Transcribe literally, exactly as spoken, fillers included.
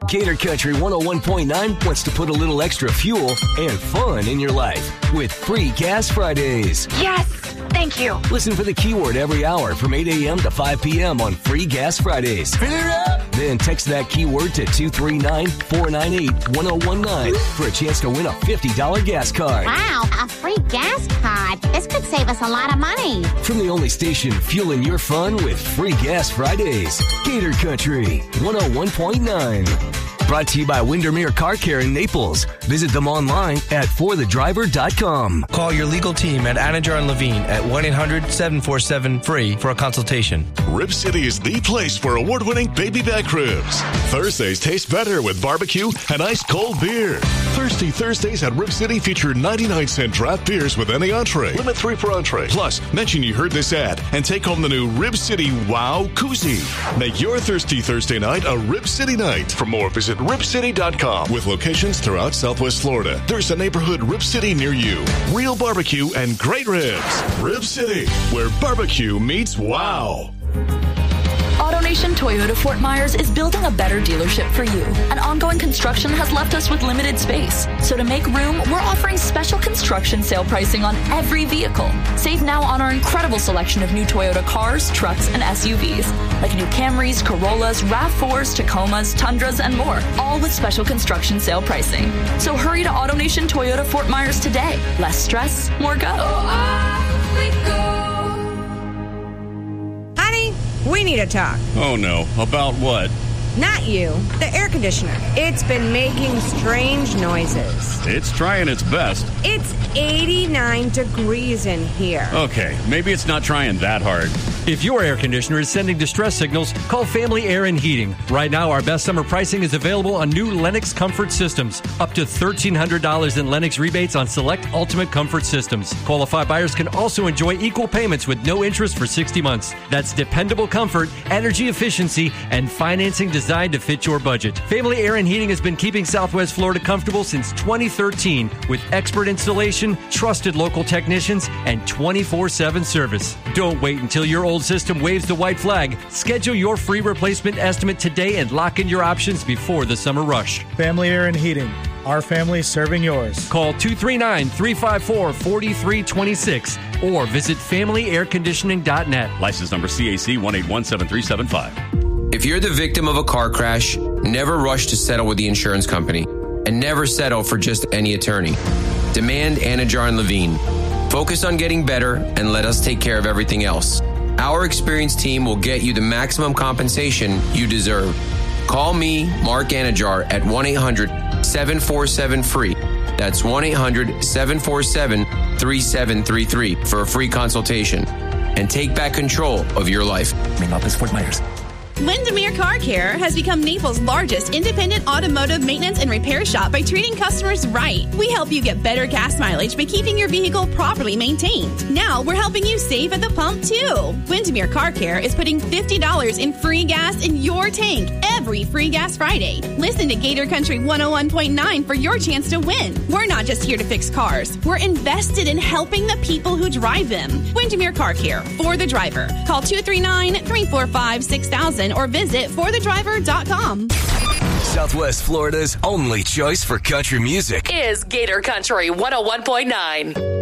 Gator Country one oh one point nine wants to put a little extra fuel and fun in your life with Free Gas Fridays. Yes! Thank you. Listen for the keyword every hour from eight a.m. to five p.m. on Free Gas Fridays. Fill it up! Then text that keyword to two three nine, four nine eight, one oh one nine for a chance to win a fifty dollars gas card. Wow, a free gas card. This could save us a lot of money. From the only station fueling your fun with Free Gas Fridays, Gator Country one oh one point nine. Brought to you by Windermere Car Care in Naples. Visit them online at for the driver dot com. Call your legal team at Anajar and Levine at one eight hundred, seven four seven, free for a consultation. Rib City is the place for award-winning baby back ribs. Thursdays taste better with barbecue and ice cold beer. Thirsty Thursdays at Rib City feature ninety-nine cent draft beers with any entree. Limit three per entree. Plus, mention you heard this ad and take home the new Rib City Wow Koozie. Make your Thirsty Thursday night a Rib City night. For more, visit rib city dot com. With locations throughout Southwest Florida, there's a neighborhood Rib City near you. Real barbecue and great ribs. Rib City, where barbecue meets wow. AutoNation Toyota Fort Myers is building a better dealership for you. And ongoing construction has left us with limited space. So to make room, we're offering special construction sale pricing on every vehicle. Save now on our incredible selection of new Toyota cars, trucks, and S U Vs, like new Camrys, Corollas, RAV fours, Tacomas, Tundras, and more, all with special construction sale pricing. So hurry to AutoNation Toyota Fort Myers today. Less stress, more go. Oh, I, we go. We need to talk. Oh, no. About what? Not you. The air conditioner. It's been making strange noises. It's trying its best. It's eighty-nine degrees in here. Okay, maybe it's not trying that hard. If your air conditioner is sending distress signals, call Family Air and Heating. Right now, our best summer pricing is available on new Lennox Comfort Systems. Up to thirteen hundred dollars in Lennox rebates on select Ultimate Comfort Systems. Qualified buyers can also enjoy equal payments with no interest for sixty months. That's dependable comfort, energy efficiency, and financing designed to fit your budget. Family Air and Heating has been keeping Southwest Florida comfortable since twenty thirteen with expert installation, trusted local technicians, and twenty-four seven service. Don't wait until your old system waves the white flag. Schedule your free replacement estimate today and lock in your options before the summer rush. Family Air and Heating. Our family serving yours. Call two three nine, three five four, four three two six or visit family air conditioning dot net. License number C A C one eight one seven three seven five. If you're the victim of a car crash, never rush to settle with the insurance company and never settle for just any attorney. Demand Anajar and Levine. Focus on getting better and let us take care of everything else. Our experienced team will get you the maximum compensation you deserve. Call me, Mark Anajar, at one eight hundred, seven four seven, free. That's one eight hundred, seven four seven, three seven three three for a free consultation. And take back control of your life. Main office, Fort Myers. Windermere Car Care has become Naples' largest independent automotive maintenance and repair shop by treating customers right. We help you get better gas mileage by keeping your vehicle properly maintained. Now we're helping you save at the pump too. Windermere Car Care is putting fifty dollars in free gas in your tank every Free Gas Friday. Listen to Gator Country one oh one point nine for your chance to win. We're not just here to fix cars. We're invested in helping the people who drive them. Windermere Car Care, for the driver. Call two three nine, three four five, six thousand or visit for the driver dot com. Southwest Florida's only choice for country music is Gator Country one oh one point nine.